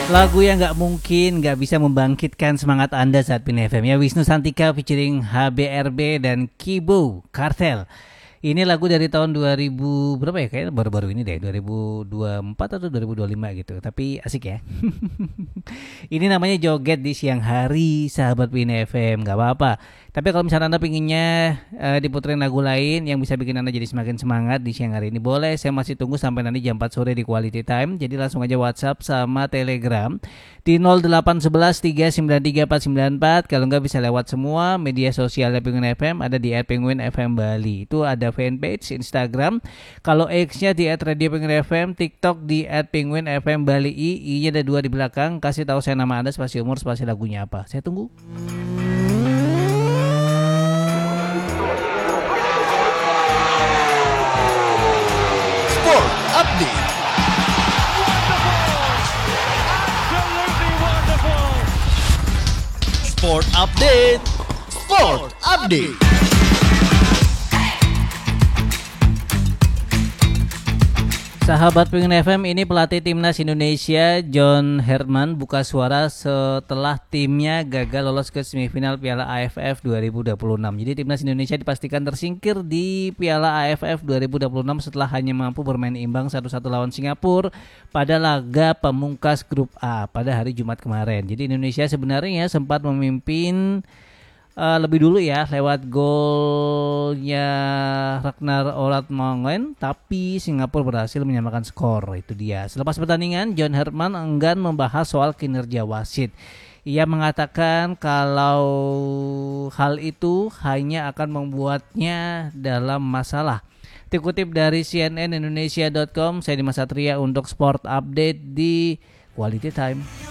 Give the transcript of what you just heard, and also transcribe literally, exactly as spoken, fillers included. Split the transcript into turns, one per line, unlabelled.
Lagu yang nggak mungkin nggak bisa membangkitkan semangat Anda saat Pin F M ya. Wisnu Santika featuring H B R B dan Kibo Kartel. Ini lagu dari tahun dua ribu berapa ya? Kayaknya baru-baru ini deh, dua ribu dua puluh empat atau dua ribu dua puluh lima gitu. Tapi asik ya. Ini namanya Joget di Siang Hari, sahabat Pin F M. Gak apa-apa. Tapi kalau misalnya Anda pinginnya uh, diputerin lagu lain yang bisa bikin Anda jadi semakin semangat di siang hari ini, boleh. Saya masih tunggu sampai nanti jam empat sore di Quality Time. Jadi langsung aja WhatsApp sama Telegram di nol delapan satu satu tiga sembilan tiga empat sembilan empat. Kalau nggak bisa lewat semua media sosialnya Penguin F M, ada di at penguin f m bali. Itu ada fanpage Instagram. Kalau X-nya di at radio penguin f m, TikTok di at penguin f m bali. I, I-nya ada dua di belakang. Kasih tahu saya nama Anda, spasi umur, spasi lagunya apa. Saya tunggu.
Sport Update. Sport Update. Sport Update.
Sahabat Penguin F M, ini pelatih timnas Indonesia John Herman buka suara setelah timnya gagal lolos ke semifinal Piala A F F dua ribu dua puluh enam. Jadi timnas Indonesia dipastikan tersingkir di Piala A F F dua ribu dua puluh enam setelah hanya mampu bermain imbang satu satu lawan Singapura pada laga pemungkas grup A pada hari Jumat kemarin. Jadi Indonesia sebenarnya sempat memimpin Uh, lebih dulu ya lewat golnya Ragnar Oratmangen, tapi Singapura berhasil menyamakan skor. Itu dia. Selepas pertandingan, John Herman enggan membahas soal kinerja wasit. Ia mengatakan kalau hal itu hanya akan membuatnya dalam masalah. Dikutip dari C N N Indonesia dot com, saya Dimas Satria untuk Sport Update di Quality Time.